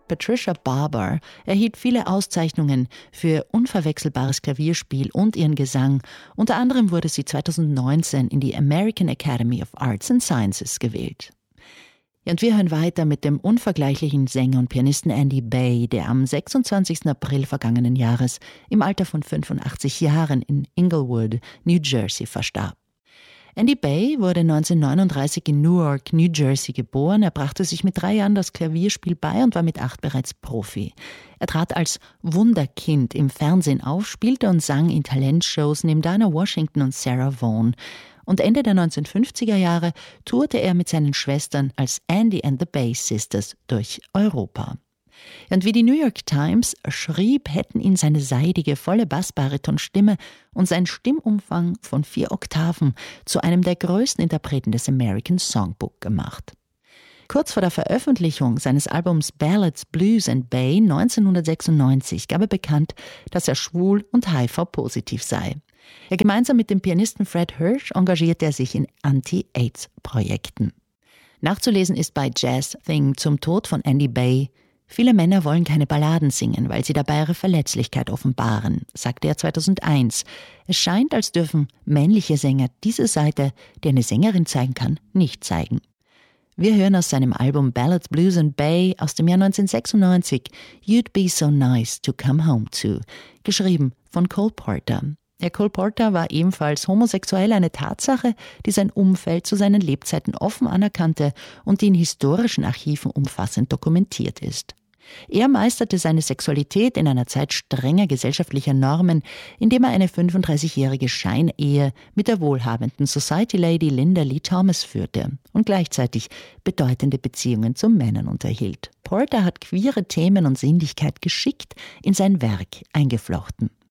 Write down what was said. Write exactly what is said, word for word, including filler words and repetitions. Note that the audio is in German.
Patricia Barber erhielt viele Auszeichnungen für unverwechselbares Klavierspiel und ihren Gesang. Unter anderem wurde sie zweitausendneunzehn in die American Academy of Arts and Sciences gewählt. Ja, und wir hören weiter mit dem unvergleichlichen Sänger und Pianisten Andy Bay, der am sechsundzwanzigsten April vergangenen Jahres im Alter von fünfundachtzig Jahren in Inglewood, New Jersey, verstarb. Andy Bay wurde neunzehnhundertneununddreißig in Newark, New Jersey geboren. Er brachte sich mit drei Jahren das Klavierspiel bei und war mit acht bereits Profi. Er trat als Wunderkind im Fernsehen auf, spielte und sang in Talentshows neben Dinah Washington und Sarah Vaughan. Und Ende der neunzehnhundertfünfziger Jahre tourte er mit seinen Schwestern als Andy and the Bay Sisters durch Europa. Und wie die New York Times schrieb, hätten ihn seine seidige, volle Bassbaritonstimme und sein Stimmumfang von vier Oktaven zu einem der größten Interpreten des American Songbook gemacht. Kurz vor der Veröffentlichung seines Albums Ballads, Blues and Bay neunzehnhundertsechsundneunzig gab er bekannt, dass er schwul und H I V-positiv sei. Ja, gemeinsam mit dem Pianisten Fred Hirsch engagierte er sich in Anti-AIDS-Projekten. Nachzulesen ist bei Jazz Thing zum Tod von Andy Bay: Viele Männer wollen keine Balladen singen, weil sie dabei ihre Verletzlichkeit offenbaren, sagte er zweitausendeins. Es scheint, als dürfen männliche Sänger diese Seite, die eine Sängerin zeigen kann, nicht zeigen. Wir hören aus seinem Album Ballads, Blues and Bay aus dem Jahr neunzehnhundertsechsundneunzig You'd Be So Nice to Come Home To, geschrieben von Cole Porter. Der Cole Porter war ebenfalls homosexuell, eine Tatsache, die sein Umfeld zu seinen Lebzeiten offen anerkannte und die in historischen Archiven umfassend dokumentiert ist. Er meisterte seine Sexualität in einer Zeit strenger gesellschaftlicher Normen, indem er eine fünfunddreißigjährige Scheinehe mit der wohlhabenden Society-Lady Linda Lee Thomas führte und gleichzeitig bedeutende Beziehungen zu Männern unterhielt. Porter hat queere Themen und Sinnlichkeit geschickt in sein Werk eingeflochten.